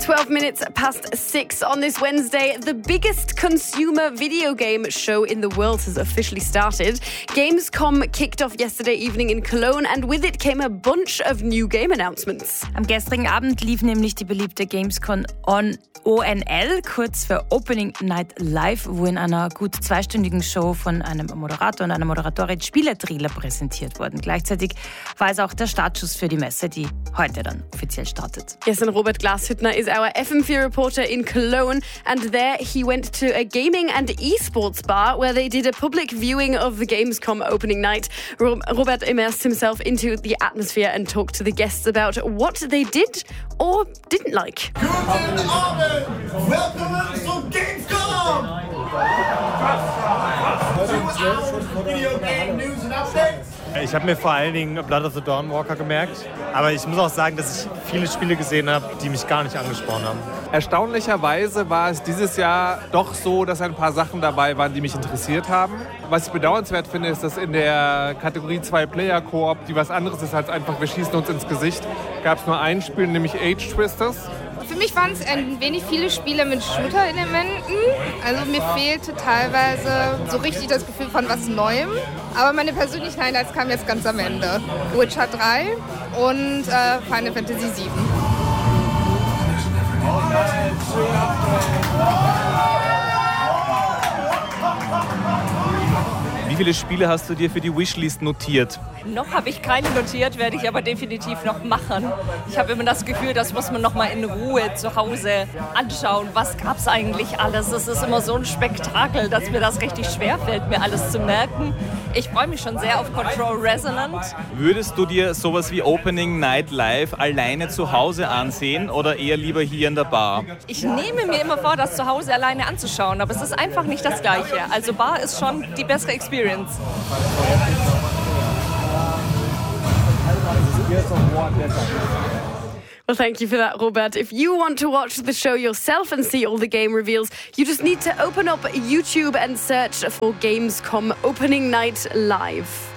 12 minutes past 6 on this Wednesday. The biggest consumer video game show in the world has officially started. Gamescom kicked off yesterday evening in Cologne and with it came a bunch of new game announcements. Am gestrigen Abend lief nämlich die beliebte Gamescom ONL, kurz für Opening Night Live, wo in einer gut zweistündigen Show von einem Moderator und einer Moderatorin Spieletrailer präsentiert wurden. Gleichzeitig war es auch der Startschuss für die Messe, die heute dann offiziell startet. Yes, and Robert Glashüttner is our FM4 reporter in Cologne, and there he went to a gaming and esports bar where they did a public viewing of the Gamescom opening night. Robert immersed himself into the atmosphere and talked to the guests about what they did or didn't like. Guten Abend! Willkommen zu Gamescom! Video game news and updates. Ich habe mir vor allen Dingen Blood of the Dawnwalker gemerkt, aber ich muss auch sagen, dass ich viele Spiele gesehen habe, die mich gar nicht angesprochen haben. Erstaunlicherweise war es dieses Jahr doch so, dass ein paar Sachen dabei waren, die mich interessiert haben. Was ich bedauernswert finde, ist, dass in der Kategorie 2-Player-Koop, die was anderes ist als einfach wir schießen uns ins Gesicht, gab es nur ein Spiel, nämlich Age Twisters. Für mich waren es ein wenig viele Spiele mit Shooter-Elementen. Also mir fehlte teilweise so richtig das Gefühl von was Neuem. Aber meine persönlichen Highlights kamen jetzt ganz am Ende. Witcher 3 und Final Fantasy 7. Wie viele Spiele hast du dir für die Wishlist notiert? Noch habe ich keine notiert, werde ich aber definitiv noch machen. Ich habe immer das Gefühl, das muss man noch mal in Ruhe zu Hause anschauen. Was gab es eigentlich alles? Es ist immer so ein Spektakel, dass mir das richtig schwer fällt, mir alles zu merken. Ich freue mich schon sehr auf Control Resonant. Würdest du dir sowas wie Opening Night Live alleine zu Hause ansehen oder eher lieber hier in der Bar? Ich nehme mir immer vor, das zu Hause alleine anzuschauen, aber es ist einfach nicht das Gleiche. Also Bar ist schon die bessere Experience. Well, thank you for that, Robert. If you want to watch the show yourself and see all the game reveals, you just need to open up YouTube and search for Gamescom Opening Night Live.